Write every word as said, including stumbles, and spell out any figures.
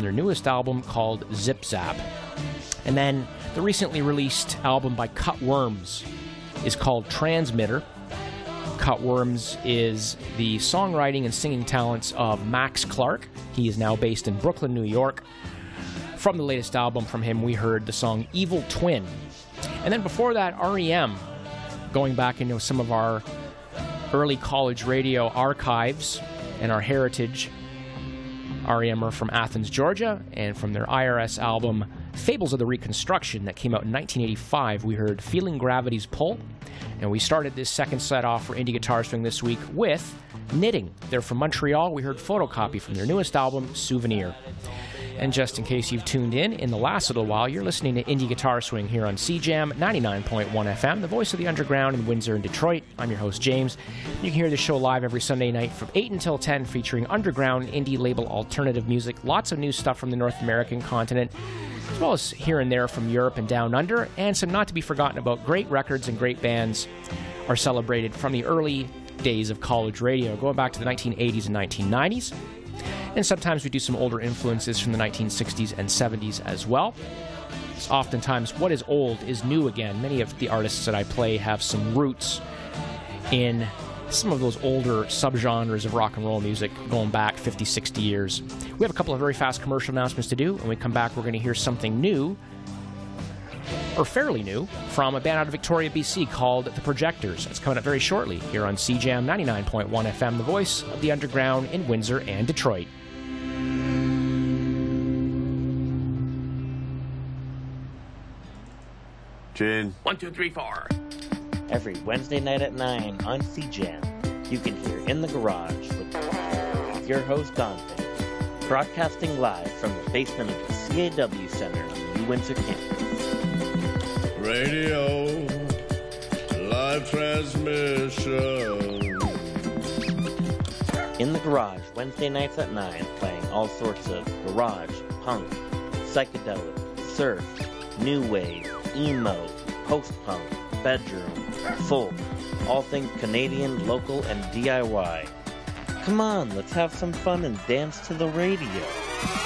their newest album called Zip Zap. And then the recently released album by Cut Worms is called Transmitter. Cut Worms is the songwriting and singing talents of Max Clark. He is now based in Brooklyn, New York. From the latest album from him, we heard the song Evil Twin. And then before that, R E M, going back into some of our early college radio archives and our heritage. R E M are from Athens, Georgia, and from their I R S album Fables of the Reconstruction that came out in nineteen eighty-five, we heard Feeling Gravity's Pull. And we started this second set off for Indie Guitar Swing this week with Knitting. They're from Montreal. We heard Photocopy from their newest album, Souvenir. And just in case you've tuned in, in the last little while, you're listening to Indie Guitar Swing here on C Jam ninety-nine point one F M, the voice of the underground in Windsor and Detroit. I'm your host, James. You can hear the show live every Sunday night from eight until ten, featuring underground indie label alternative music, lots of new stuff from the North American continent, as well as here and there from Europe and down under, and some not to be forgotten about great records and great bands are celebrated from the early days of college radio, going back to the nineteen eighties and nineteen nineties. And sometimes we do some older influences from the nineteen sixties and seventies as well. It's oftentimes what is old is new again. Many of the artists that I play have some roots in some of those older subgenres of rock and roll music going back fifty, sixty years. We have a couple of very fast commercial announcements to do. When we come back, we're going to hear something new, or fairly new, from a band out of Victoria, B C called The Projectors. It's coming up very shortly here on C Jam ninety-nine point one F M, the voice of the underground in Windsor and Detroit. Gin. One, two, three, four. Every Wednesday night at nine on C Jam, you can hear In the Garage with, with your host, Dante, broadcasting live from the basement of the C A W Center on the New Windsor campus. Radio. Live transmission. In the Garage, Wednesday nights at nine, playing all sorts of garage, punk, psychedelic, surf, new wave, emo, post-punk, bedroom, folk, all things Canadian, local, and D I Y. Come on, let's have some fun and dance to the radio.